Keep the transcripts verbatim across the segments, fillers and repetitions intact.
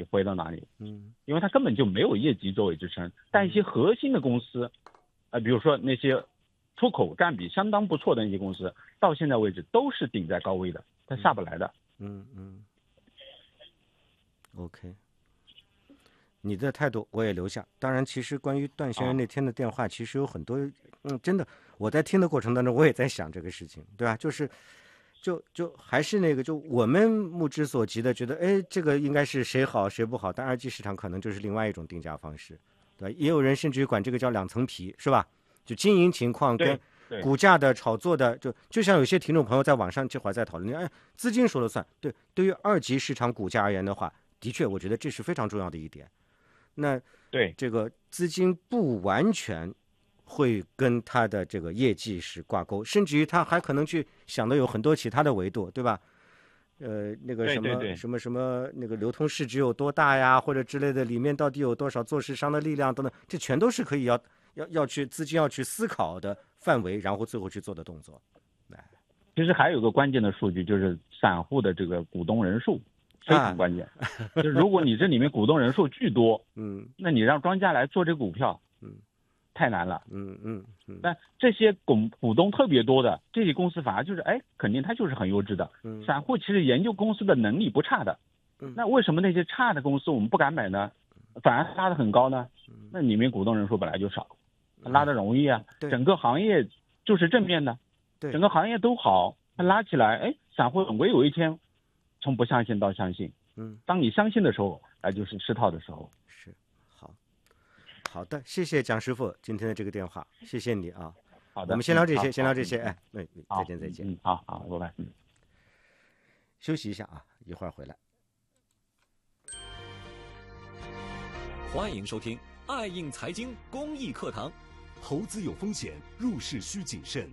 回到哪里？ 嗯， 因为它根本就没有业绩作为支撑。但一些核心的公司，呃，比如说那些出口占比相当不错的那些公司，到现在为止都是顶在高位的，它下不来的。 嗯嗯 ，OK。你的态度我也留下。当然，其实关于段先生那天的电话，其实有很多，嗯，真的，我在听的过程当中，我也在想这个事情，对吧？就是，就就还是那个，就我们目之所及的，觉得，哎，这个应该是谁好谁不好，但二级市场可能就是另外一种定价方式，对吧？也有人甚至于管这个叫两层皮，是吧？就经营情况跟股价的炒作的，就就像有些听众朋友在网上这会儿在讨论，哎，资金说了算。对，对于二级市场股价而言的话，的确，我觉得这是非常重要的一点。那对这个资金不完全会跟它的这个业绩是挂钩，甚至于它还可能去想的有很多其他的维度，对吧？呃，那个什么对对对什么什么那个流通市值有多大呀，或者之类的，里面到底有多少做市商的力量等等，这全都是可以要要要去资金要去思考的范围，然后最后去做的动作。 其实还有个关键的数据，就是散户的这个股东人数。非常关键，啊、就是如果你这里面股东人数巨多， 嗯， 那你让庄家来做这股票， 嗯， 太难了， 嗯嗯嗯。 但这些股股东特别多的这些公司，反而就是哎，肯定它就是很优质的。 嗯， 散户其实研究公司的能力不差的， 嗯， 那为什么那些差的公司我们不敢买呢？反而拉得很高呢？那里面股东人数本来就少，拉得容易啊。 对， 整个行业就是正面的， 对， 整个行业都好，它拉起来，哎，散户总归有一天。从不相信到相信， 嗯， 当你相信的时候，那就是吃套的时候。 是，好，好的，谢谢蒋师傅今天的这个电话，谢谢你啊。 好的， 我们先聊这些， 嗯、 先聊这些，哎， 嗯、 再见再见。 嗯，好好，拜拜。嗯， 休息一下啊，一会儿回来。 欢迎收听爱映财经公益课堂， 投资有风险，入市需谨慎。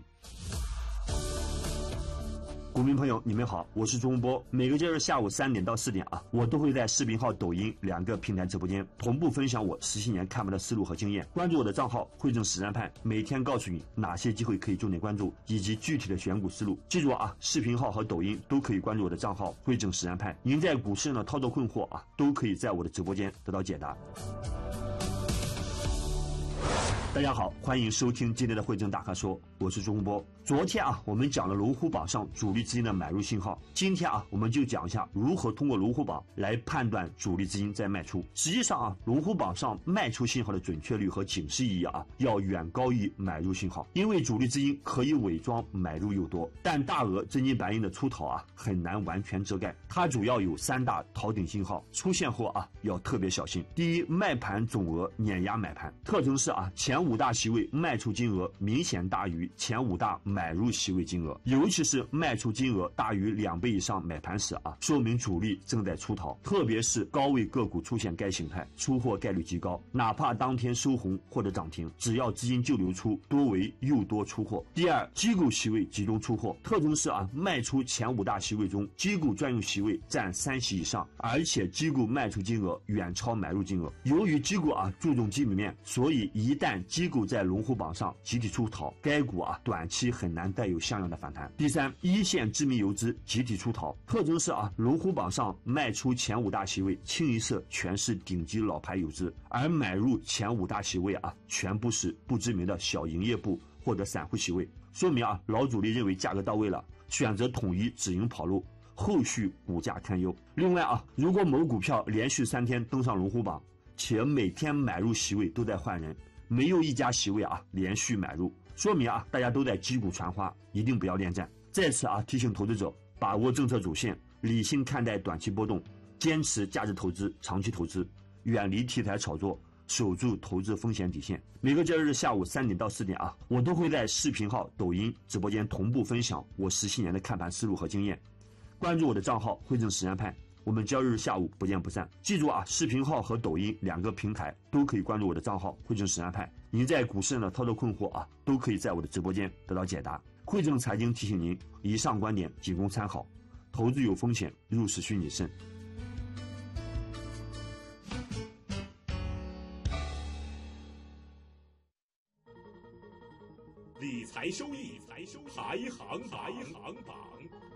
股民朋友，你们好，我是钟波。每个节日下午三点到四点啊，我都会在视频号、抖音两个平台直播间同步分享我十七年看盘的思路和经验。关注我的账号汇正实战派，每天告诉你哪些机会可以重点关注，以及具体的选股思路。记住啊，视频号和抖音都可以关注我的账号汇正实战派。您在股市上的操作困惑啊，都可以在我的直播间得到解答。大家好，欢迎收听今天的汇正大咖说，我是钟波。昨天啊，我们讲了龙虎榜上主力资金的买入信号。今天啊，我们就讲一下如何通过龙虎榜来判断主力资金在卖出。实际上啊，龙虎榜上卖出信号的准确率和警示意义啊，要远高于买入信号。因为主力资金可以伪装买入诱多，但大额真金白银的出逃啊，很难完全遮盖。它主要有三大逃顶信号，出现后啊，要特别小心。第一，卖盘总额碾压买盘，特征是啊，前五大席位卖出金额明显大于前五大买入席位金额，尤其是卖出金额大于两倍以上买盘时啊，说明主力正在出逃，特别是高位个股出现该形态，出货概率极高，哪怕当天收红或者涨停，只要资金就流出，多为诱多出货。第二，机构席位集中出货，特征是啊，卖出前五大席位中，机构专用席位占三席以上，而且机构卖出金额远超买入金额。由于机构啊注重基本面，所以一旦机构在龙虎榜上集体出逃，该股啊短期很难带有像样的反弹。第三，一线知名游资集体出逃，特征是啊，龙虎榜上卖出前五大席位清一色全是顶级老牌游资，而买入前五大席位啊，全部是不知名的小营业部或者散户席位，说明啊，老主力认为价格到位了，选择统一止盈跑路，后续股价堪忧。另外啊，如果某股票连续三天登上龙虎榜，且每天买入席位都在换人，没有一家席位啊连续买入，说明啊大家都在击鼓传花，一定不要恋战。在此啊提醒投资者把握政策主线，理性看待短期波动，坚持价值投资、长期投资，远离题材炒作，守住投资风险底线。每个交易日下午三点到四点啊，我都会在视频号、抖音直播间同步分享我十七年的看盘思路和经验。关注我的账号汇正实战派，我们交易日下午不见不散。记住啊，视频号和抖音两个平台都可以关注我的账号汇正实战派。您在股市上的操作困惑啊，都可以在我的直播间得到解答。汇正财经提醒您，以上观点仅供参考，投资有风险，入市需谨慎。 理财收益排行排行榜。